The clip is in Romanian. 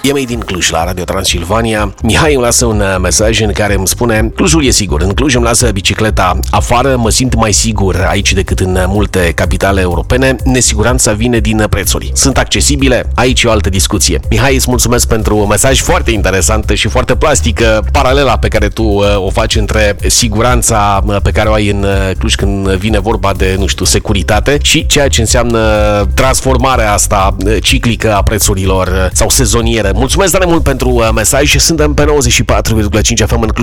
E Made din Cluj la Radio Transilvania. Mihai îmi lasă un mesaj în care îmi spune: Clujul e sigur, în Cluj îmi lasă bicicleta afară, mă simt mai sigur aici decât în multe capitale europene. Nesiguranța vine din prețuri. Sunt accesibile? Aici e o altă discuție. Mihai, îți mulțumesc pentru un mesaj foarte interesant și foarte plastică, paralela pe care tu o faci între siguranța pe care o ai în Cluj când vine vorba de, nu știu, securitate și ceea ce înseamnă transformarea asta ciclică a prețurilor sau sezonieră. Mulțumesc tare mult pentru mesaj și suntem pe 94,5 FM în Cluj.